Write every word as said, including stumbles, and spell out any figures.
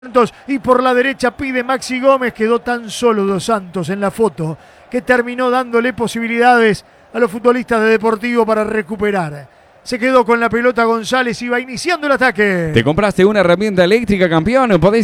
Santos y por la derecha pide Maxi Gómez. Quedó tan solo Dos Santos en la foto que terminó dándole posibilidades a los futbolistas de Deportivo para recuperar. Se quedó con la pelota González y va iniciando el ataque. ¿Te compraste una herramienta eléctrica, campeón? Podés